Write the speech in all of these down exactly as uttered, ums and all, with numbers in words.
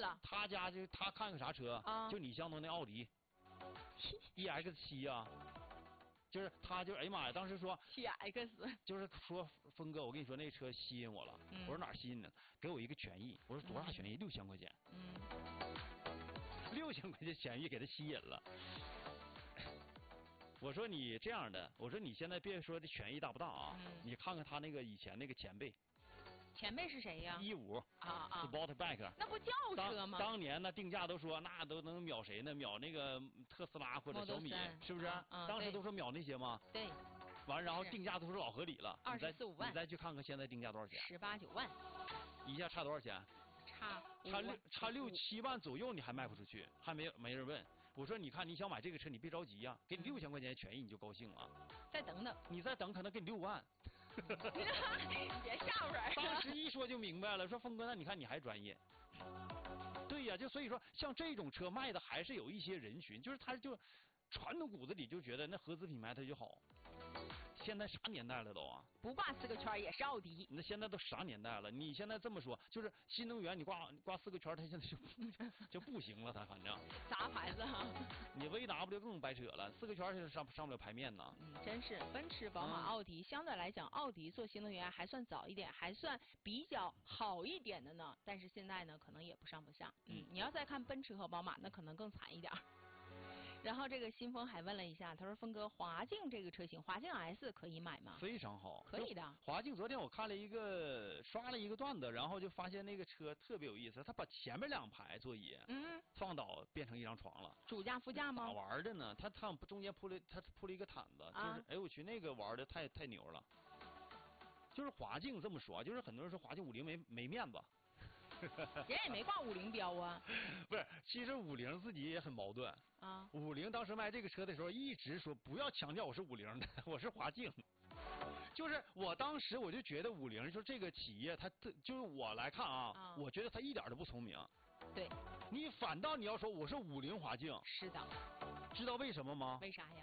了。 他家就他看个啥车啊？ 就你相中那奥迪 E X 七 啊。就是他就哎呀妈呀，当时说七 X， 就是说峰哥，我跟你说那车吸引我了。嗯、我说哪儿吸引呢？给我一个权益。我说多少权益？六千块钱。嗯。六千块钱权益给他吸引了。我说你这样的，我说你现在别说这权益大不大啊，嗯、你看看他那个以前那个前辈。 前辈是谁呀？ 一五啊啊 ，Sportback， 那不轿车吗？ 当, 当年呢定价都说那都能秒谁呢？秒那个特斯拉或者小米，是不是？ 啊啊、 当时都说秒那些吗？ 对。 完，然后定价都是老合理了， 二十四五万。 你再去看看现在定价多少钱？ 十八九万。 一下差多少钱？ 差差六差六七万左右，你还卖不出去，还没没人问。我说你看你想买这个车，你别着急呀、啊，给你六千块钱权益你就高兴了。 再等等。 你再等，可能给你六万。 你别吓唬人。 当时一说就明白了，说峰哥，那你看你还专业。对呀，就所以说像这种车卖的还是有一些人群，就是他就传统骨子里就觉得那合资品牌它就好。现在啥年代了都啊？ 不挂四个圈也是奥迪。 那现在都啥年代了？你现在这么说，就是新能源你挂挂四个圈，它现在就就不行了，它反正。 啥牌子啊？ 你 V W 更白扯了，四个圈现在上上不了牌面呢。 嗯，真是奔驰、宝马、嗯、奥迪，相对来讲，奥迪做新能源还算早一点，还算比较好一点的呢。但是现在呢，可能也不上不下。嗯，你要再看奔驰和宝马，那可能更惨一点。然后这个新峰还问了一下，他说：“峰哥，华境这个车型，华境 S 可以买吗？” 非常好， 可以的。 华境昨天我看了一个刷了一个段子，然后就发现那个车特别有意思，他把前面两排座椅嗯放倒变成一张床了。 主驾副驾吗？ 咋玩的呢？他他中间铺了他铺了一个毯子，就是、啊、哎我去那个玩的太太牛了。就是华境这么说，就是很多人说华境五菱没没面子。 人也没挂五菱标啊。 不是，其实五菱自己也很矛盾啊。五菱当时卖这个车的时候，一直说不要强调我是五菱的，我是华境。就是我当时我就觉得五菱说这个企业，它就是我来看啊，啊我觉得它一点都不聪明。 对。 你反倒你要说我是五菱华境。 是的。 知道为什么吗？ 为啥呀？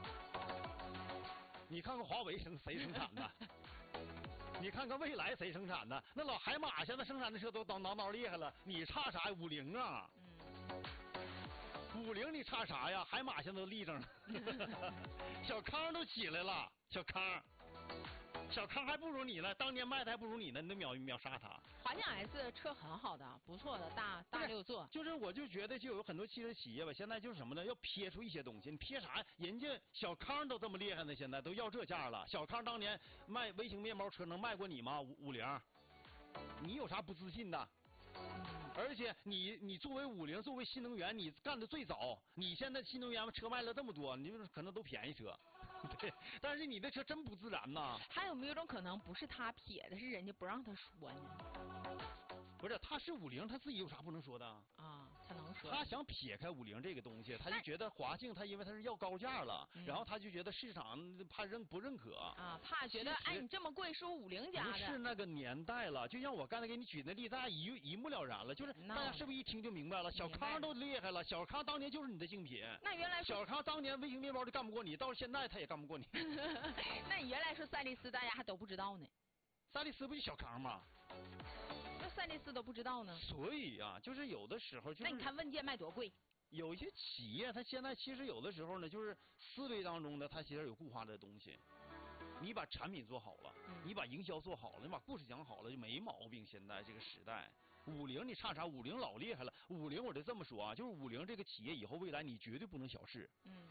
你看看华为生谁生产的？你看看蔚来谁生产的？那老海马现在生产的车都当挠挠厉害了，你差啥呀？五菱啊，嗯，五菱你差啥呀？海马现在都立正了，小康都起来了，小康，小康还不如你呢，当年卖的还不如你呢，你得秒秒杀他。 华境 S 车很好的，不错的，大大六座。 就是我就觉得就有很多汽车企业吧，现在就是什么呢？要撇出一些东西，你撇啥？人家小康都这么厉害呢，现在都要这价了。小康当年卖微型面包车能卖过你吗？五五菱，你有啥不自信的？而且你你作为五菱，作为新能源，你干的最早。你现在新能源车卖了这么多，你就是可能都便宜车，对。但是你的车真不自然呐。 还有没有种可能，不是他撇的，是人家不让他说呢？ 不是，他是五菱，他自己有啥不能说的啊？他能说。 他想撇开五菱这个东西，他就觉得华境，他因为他是要高价了，嗯、然后他就觉得市场怕认不认可啊，怕觉得哎你这么贵是五菱家的。 不是那个年代了，就像我刚才给你举那例子，大家一一目了然了，就是大家是不是一听就明白了？小康都厉害了，小康当年就是你的竞品。 那原来小康当年微型面包就干不过你，到现在他也干不过你。 那你原来说赛力斯，大家还都不知道呢。 赛力斯不就小康吗？ 那赛力斯都不知道呢。 所以啊，就是有的时候就是。 那你看问界卖多贵？ 有一些企业，它现在其实有的时候呢，就是思维当中呢，它其实有固化的东西。你把产品做好了，嗯、你把营销做好了，你把故事讲好了，就没毛病。现在这个时代，五菱你差啥？五菱老厉害了。五菱我就这么说啊，就是五菱这个企业以后未来你绝对不能小视。嗯。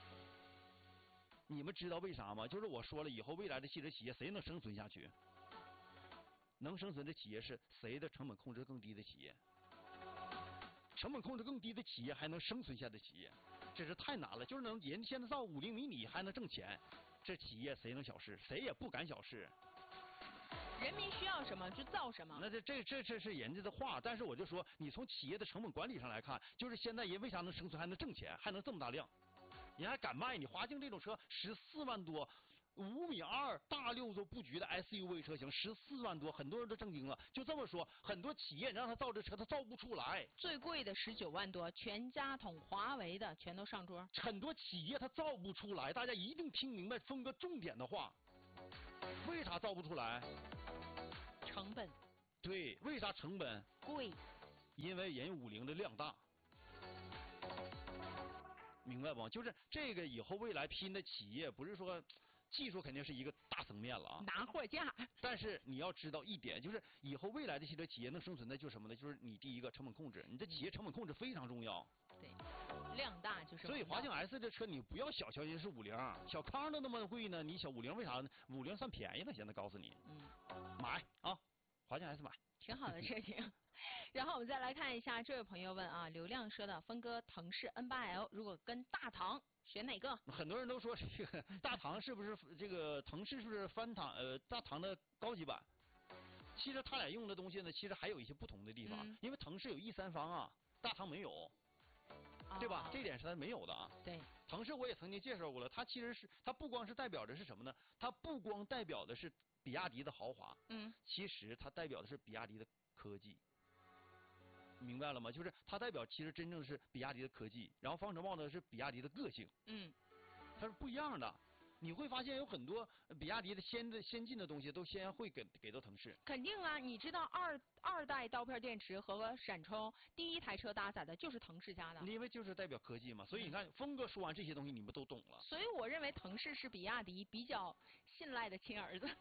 你们知道为啥吗？就是我说了，以后未来的汽车企业谁能生存下去？能生存的企业是谁的成本控制更低的企业？成本控制更低的企业还能生存下的企业，这是太难了。就是能人现在造五菱迷你还能挣钱，这企业谁能小视？谁也不敢小视。 人民需要什么就造什么。 那这这这这是人家的话，但是我就说，你从企业的成本管理上来看，就是现在人为啥能生存还能挣钱，还能这么大量？你还敢卖？你华境这种车十四万多，五米二大六座布局的 S U V 车型，十四万多，很多人都震惊了。就这么说，很多企业让他造这车，他造不出来。 最贵的十九万多，全家桶华为的全都上桌。 很多企业他造不出来，大家一定听明白峰哥重点的话。为啥造不出来？ 成本。 对，为啥成本贵？ 因为人五菱的量大。明白不？就是这个以后未来拼的企业，不是说技术肯定是一个大层面了啊， 拿货架。 但是你要知道一点，就是以后未来的汽车企业能生存的就是什么呢？就是你第一个成本控制，你的企业成本控制非常重要。 对，量大就是。 所以华擎 S 这车你不要小瞧人是五菱，小康都那么贵呢，你小五菱为啥呢？五菱算便宜了，现在告诉你。嗯。买啊，华擎 S 买。 挺好的车型。然后我们再来看一下，这位朋友问啊，刘亮说的峰哥，腾势 N 八 L 如果跟大唐选哪个？ 很多人都说这个大唐是不是这个腾势是不是翻唐呃大唐的高级版？其实他俩用的东西呢，其实还有一些不同的地方，嗯、因为腾势有 E 三方啊，大唐没有，啊、对吧？这点是它没有的啊。 对。 腾势我也曾经介绍过了，它其实是它不光是代表的是什么呢？它不光代表的是比亚迪的豪华，嗯，其实它代表的是比亚迪的科技。明白了吗？就是它代表其实真正是比亚迪的科技，然后方程豹呢是比亚迪的个性，嗯，它是不一样的。你会发现有很多比亚迪的先的先进的东西都先会给给到腾势。 肯定啊，你知道二二代刀片电池和闪充第一台车搭载的就是腾势家的， 因为就是代表科技嘛。所以你看，峰哥说完这些东西，你们都懂了。 所以我认为腾势是比亚迪比较信赖的亲儿子。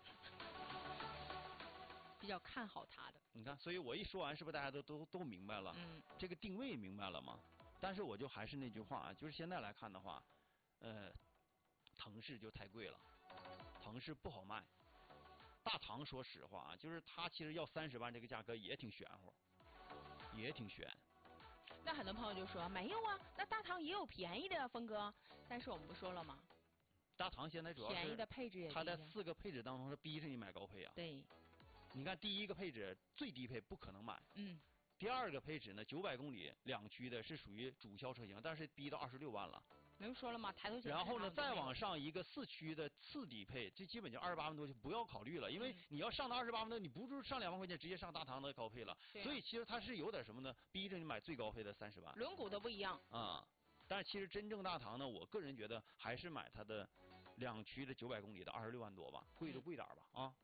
比较看好它的， 你看，所以我一说完，是不是大家都都都明白了？嗯，这个定位明白了吗？但是我就还是那句话啊，就是现在来看的话，呃，腾势就太贵了，腾势不好卖。大唐说实话啊，就是它其实要三十万这个价格也挺玄乎，也挺悬。 那很多朋友就说没有啊，那大唐也有便宜的呀，峰哥。但是我们不说了吗？ 大唐现在主要是便宜的配置也它在四个配置当中是逼着你买高配啊。 对。 你看第一个配置最低配不可能买，嗯，第二个配置呢九百公里两驱的是属于主销车型，但是逼到二十六万了。 没有说了吗？抬头显示。 然后呢，再往上一个四驱的次低配，这基本就二十八万多就不要考虑了，因为你要上到二十八万多，你不是上两万块钱直接上大唐的高配了。啊、所以其实它是有点什么呢？逼着你买最高配的三十万。 轮毂都不一样。 啊、嗯，但是其实真正大唐呢，我个人觉得还是买它的两驱的九百公里的二十六万多吧，贵就贵点吧啊。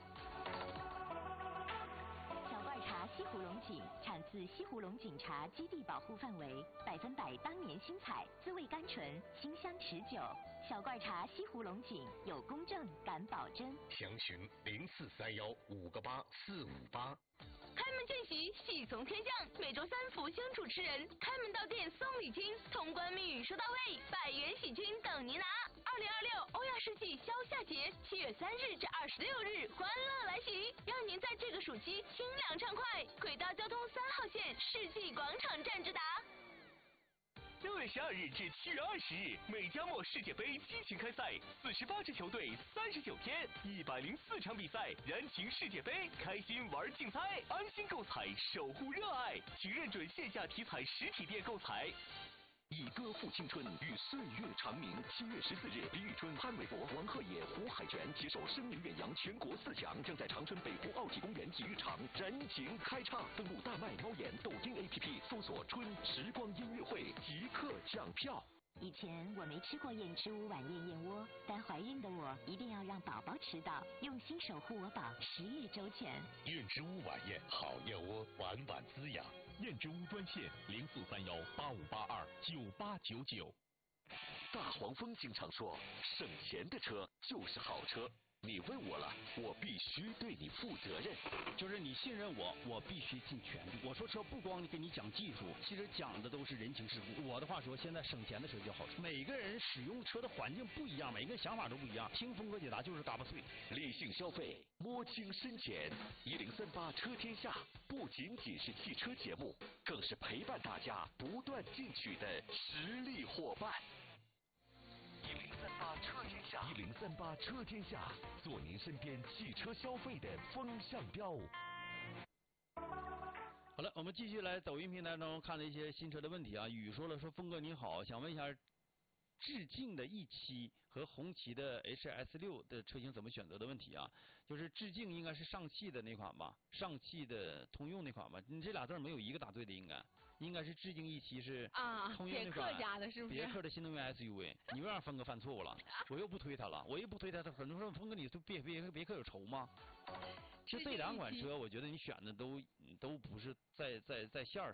茶西湖龙井产自西湖龙井茶基地保护范围，百分百当年新采，滋味甘醇，清香持久。小罐茶西湖龙井有公证，敢保真。 详询零四三幺五个八四五八。 开门见喜，喜从天降。每周三福星主持人开门到店送礼金，通关密语说到位，百元喜金等您拿。二零二六欧亚世纪消夏节，七月三日至二十六日，欢乐来袭，让您在这个暑期清凉畅快。轨道交通三号线世纪广场站直达。 六月十二日至七月二十日，美加墨世界杯激情开赛，四十八支球队，三十九天，一百零四场比赛，燃情世界杯，开心玩竞猜，安心购彩，守护热爱，请认准线下体彩实体店购彩。 以歌赋青春，与岁月长鸣。七月十四日，李宇春、潘玮柏、王鹤野、胡海泉携手声名远扬全国四强，将在长春北湖奥体公园体育场燃情开唱。登录大麦猫眼抖音 A P P 搜索“春时光音乐会”，即刻抢票。 以前我没吃过燕之屋晚宴燕窝，但怀孕的我一定要让宝宝吃到，用心守护我宝，十月周全。 燕之屋晚宴，好燕窝，晚晚滋养。 燕之屋专线零四三幺八五八二九八九九。 大黄蜂经常说，省钱的车就是好车。你问我了，我必须对你负责任。 就是你信任我，我必须尽全力。我说车不光给你讲技术，其实讲的都是人情世故。我的话说，现在省钱的车叫好车。每个人使用车的环境不一样，每个人想法都不一样。听峰哥解答就是嘎巴碎。 理性消费，摸清深浅。一零三八车天下不仅仅是汽车节目，更是陪伴大家不断进取的实力伙伴。一零三八车天下，一零三八车天下，做您身边汽车消费的风向标。 好了，我们继续来抖音平台当中看了一些新车的问题啊。雨说了说，峰哥你好，想问一下， 致敬的 E 七和红旗的 H S 六的车型怎么选择的问题啊。就是致敬应该是上汽的那款吧，上汽的通用那款吧，你这俩字儿没有一个答对的，应该应该是致敬 E 七是啊， 通用那款别克家的是不是？ 别克的新能源 S U V， 你又让峰哥犯错误了，我又不推他了，我又不推他，他很多人说峰哥你对别别别克有仇吗？就这两款车，我觉得你选的都都不是在在在线